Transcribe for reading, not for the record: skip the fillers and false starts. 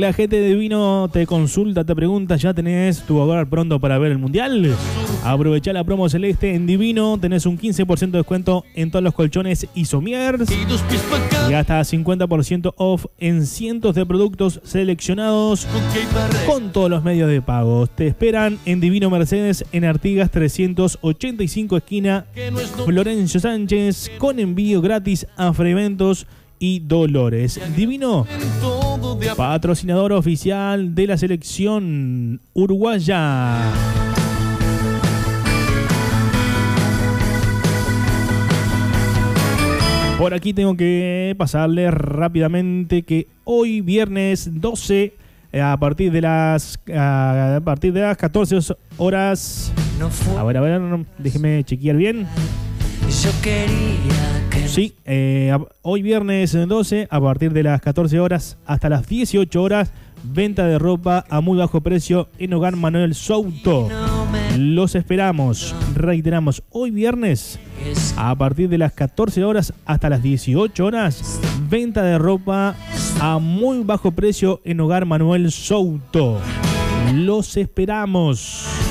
La gente de Divino te consulta, te pregunta, ¿ya tenés tu hogar pronto para ver el Mundial? Aprovechá la promo celeste en Divino, tenés un 15% de descuento en todos los colchones y somiers y hasta 50% off en cientos de productos seleccionados con todos los medios de pago. Te esperan en Divino Mercedes en Artigas 385 esquina Florencio Sánchez, con envío gratis a Freventos y Dolores. Divino, patrocinador oficial de la selección uruguaya. Por aquí tengo que pasarle rápidamente que hoy viernes 12 a partir de las 14 horas. A ver, déjeme chequear bien. Sí, hoy viernes 12 a partir de las 14 horas hasta las 18 horas, venta de ropa a muy bajo precio en Hogar Manuel Souto. Los esperamos. Reiteramos, hoy viernes a partir de las 14 horas hasta las 18 horas, venta de ropa a muy bajo precio en Hogar Manuel Souto. Los esperamos.